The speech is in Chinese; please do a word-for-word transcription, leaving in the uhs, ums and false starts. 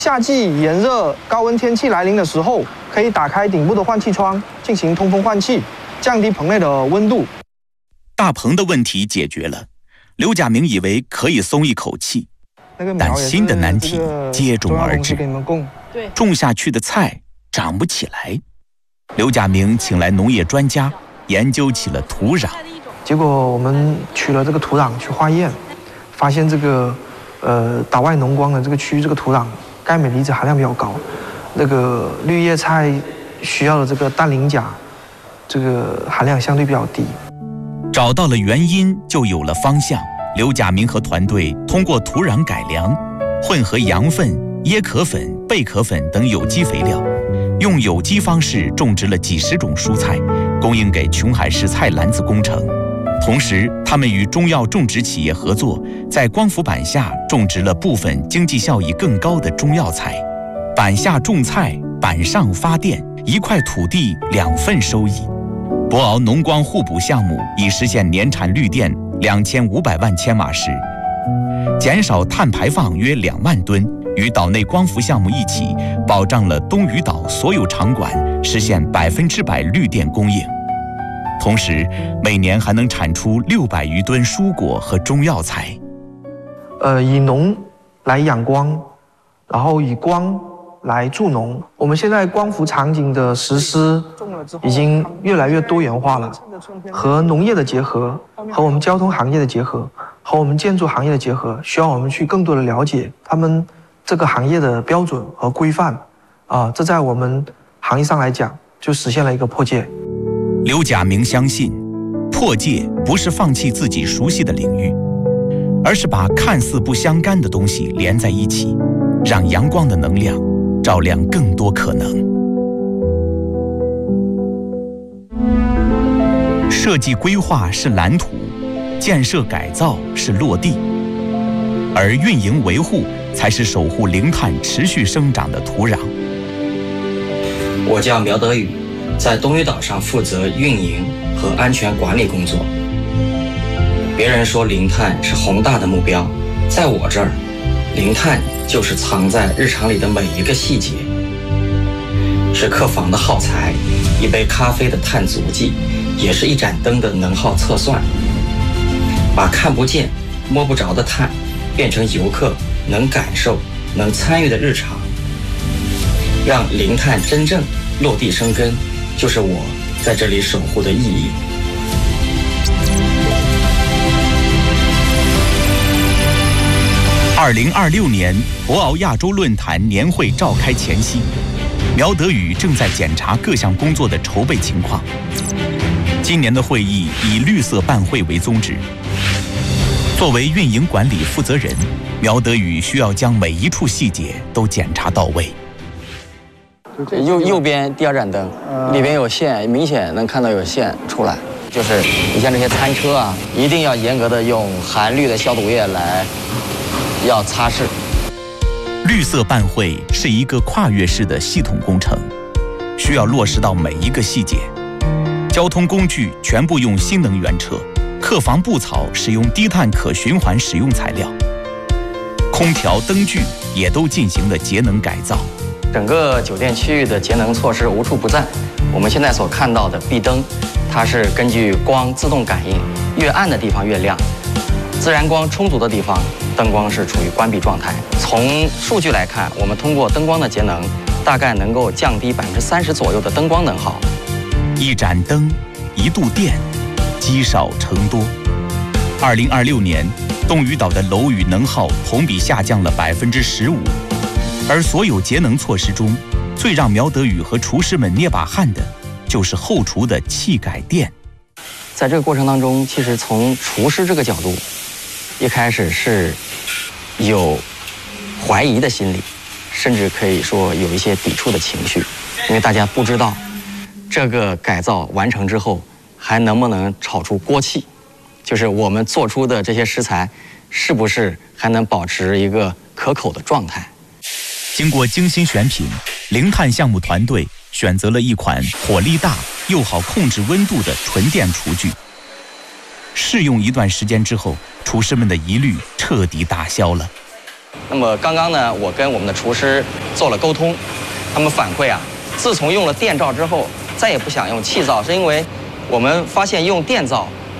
夏季炎热、高温天气来临的时候，可以打开顶部的换气窗进行通风换气，降低棚内的温度。 大棚的问题解决了，刘甲明以为可以松一口气，但新的难题接踵而至。种下去的菜长不起来，刘甲明请来农业专家研究起了土壤。 结果我们取了这个土壤去化验，发现这个呃岛外农光的这个区域，这个土壤钙镁离子含量比较高，那个绿叶菜需要的这个氮磷钾这个含量相对比较低。 找到了原因，就有了方向。刘甲明和团队通过土壤改良，混合羊粪、椰壳粉、贝壳粉等有机肥料，用有机方式种植了几十种蔬菜，供应给琼海市菜篮子工程。同时，他们与中药种植企业合作，在光伏板下种植了部分经济效益更高的中药材。板下种菜，板上发电，一块土地两份收益。博鳌农光互补项目已实现年产绿电两千五百万千瓦时，减少碳排放约两万吨，与岛内光伏项目一起，保障了东屿岛所有场馆实现百分之百绿电供应。同时，每年还能产出六百余吨蔬果和中药材。 呃，以农来养光，然后以光来助农。我们现在光伏场景的实施已经越来越多元化了，和农业的结合，和我们交通行业的结合，和我们建筑行业的结合，需要我们去更多的了解他们这个行业的标准和规范。啊、呃，这在我们行业上来讲，就实现了一个破界。 刘甲明相信，破界不是放弃自己熟悉的领域，而是把看似不相干的东西连在一起，让阳光的能量照亮更多可能。设计规划是蓝图，建设改造是落地，而运营维护才是守护零碳持续生长的土壤。 我叫苗德宇，在东屿岛上负责运营和安全管理工作。别人说零碳是宏大的目标，在我这儿，零碳就是藏在日常里的每一个细节，是客房的耗材，一杯咖啡的碳足迹，也是一盏灯的能耗测算。把看不见、摸不着的碳变成游客能感受、能参与的日常，让零碳真正落地生根，就是我在这里守护的意义。 二零二六年博鳌亚洲论坛年会召开前夕，苗德宇正在检查各项工作的筹备情况。今年的会议以绿色办会为宗旨。作为运营管理负责人，苗德宇需要将每一处细节都检查到位。 右右边第二盏灯里边有线，明显能看到有线出来。就是你像这些餐车啊，一定要严格的用含氯的消毒液来要擦拭。 绿色办会是一个跨越式的系统工程，需要落实到每一个细节。交通工具全部用新能源车，客房布草使用低碳可循环使用材料，空调灯具也都进行了节能改造。 整个酒店区域的节能措施无处不在。我们现在所看到的壁灯，它是根据光自动感应，越暗的地方越亮，自然光充足的地方，灯光是处于关闭状态。从数据来看，我们通过灯光的节能，大概能够降低百分之三十左右的灯光能耗。 一盏灯，一度电，积少成多。二零二六年，东屿岛的楼宇能耗同比下降了百分之十五。而所有节能措施中，最让苗德宇和厨师们捏把汗的，就是后厨的气改电。 在这个过程当中，其实从厨师这个角度，一开始是有怀疑的心理，甚至可以说有一些抵触的情绪，因为大家不知道这个改造完成之后还能不能炒出锅气，就是我们做出的这些食材是不是还能保持一个可口的状态。 经过精心选品，零碳项目团队选择了一款火力大又好控制温度的纯电厨具。试用一段时间之后，厨师们的疑虑彻底打消了。 那么刚刚呢，我跟我们的厨师做了沟通，他们反馈啊，自从用了电灶之后，再也不想用气灶，是因为我们发现用电灶